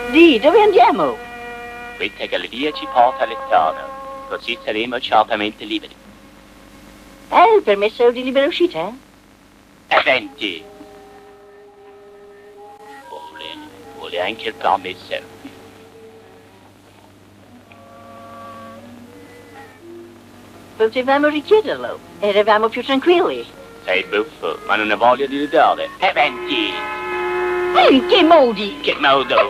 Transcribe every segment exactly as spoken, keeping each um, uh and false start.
Di, dove andiamo? Questa galleria ci porta all'esterno, così saremo certamente liberi. Eh, il permesso di libera uscita? Eventi! Vuole, vuole anche il permesso. Potevamo richiederlo, eravamo più tranquilli. Sei buffo, ma non ho voglia di ridere. Eventi! E in che modi? Che modo?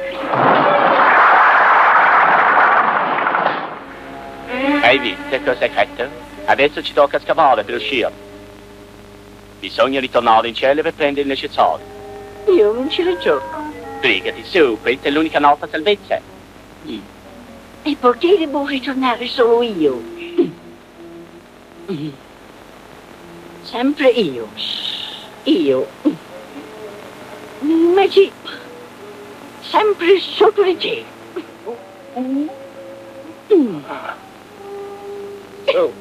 Hai visto cosa hai fatto? Adesso ci tocca scavare per uscire. Bisogna ritornare in cielo per prendere il necessario. Io non ci ragiono. Brigati, su, questa è l'unica nostra salvezza. Mm. E perché devo ritornare solo io? Mm. Sempre io. Io. Ma sì, sempre sotto di te. Mm. Mm. Oh.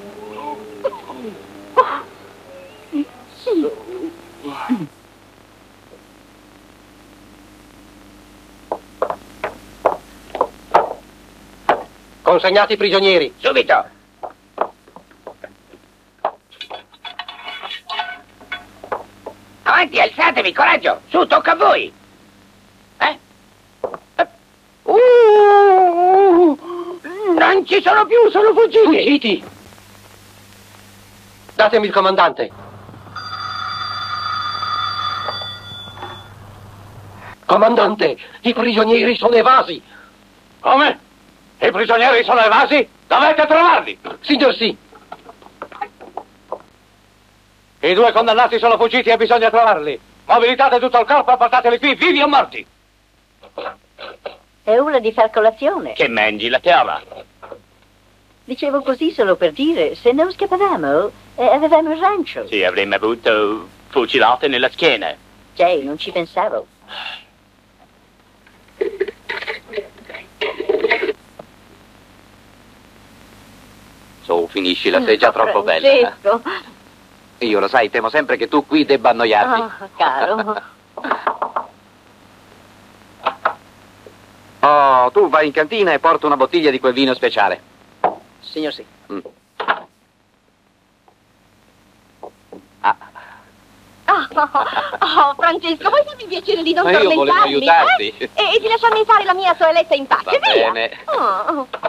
Consegnati i prigionieri. Subito! Avanti, alzatevi, coraggio! Su, tocca a voi! Eh? Uh, non ci sono più, sono fuggiti! Fuggiti! Datemi il comandante. Comandante, i prigionieri sono evasi. Come? I prigionieri sono evasi? Dovete trovarli! Signor sì. I due condannati sono fuggiti e bisogna trovarli. Mobilitate tutto il corpo e portateli qui, vivi o morti. È ora di far colazione. Che mangi la terra? Dicevo così solo per dire, se non scappavamo, eh, avevamo il rancio. Sì, avremmo avuto fucilate nella schiena. Jay, non ci pensavo. Su, finiscila, sei già troppo bella. Francesco. Io lo sai, temo sempre che tu qui debba annoiarti. Oh, caro. Oh, tu vai in cantina e porta una bottiglia di quel vino speciale. Signor sì. Mm. Ah. Oh, oh, oh, Francesco, vuoi farmi il piacere di non Ma io volevo tormentarmi? aiutarti. Eh? E, e di lasciarmi fare la mia toeletta in pace, Va via? bene. Oh.